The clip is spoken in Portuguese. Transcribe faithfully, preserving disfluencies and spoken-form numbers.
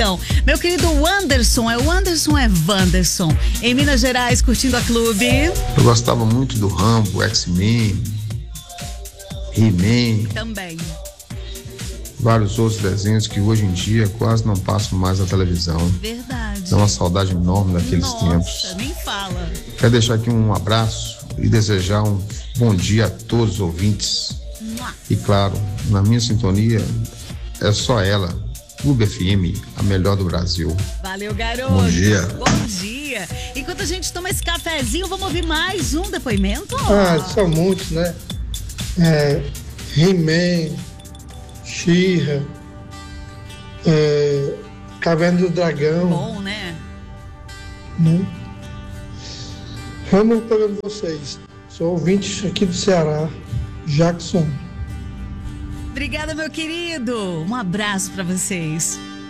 perdão. Meu querido Wanderson, é Wanderson, é Wanderson, em Minas Gerais, curtindo a Clube. Eu gostava muito do Rambo, X-Men, He-Man. Também. Vários outros desenhos que hoje em dia quase não passam mais na televisão. Verdade. Dá uma saudade enorme daqueles Nossa, tempos. nem fala. Quero deixar aqui um abraço e desejar um bom dia a todos os ouvintes. Mua. E claro, na minha sintonia é só ela, Clube F M, a melhor do Brasil. Valeu, garoto. Bom dia. Bom dia. Enquanto a gente toma esse cafezinho, vamos ouvir mais um depoimento? Ah, são muitos, né? É, He-Man, She-Ra, é, Caverna do Dragão. Bom, né? Né? Amo o programa de vocês. Sou ouvinte aqui do Ceará, Jackson. Obrigada, meu querido. Um abraço pra vocês.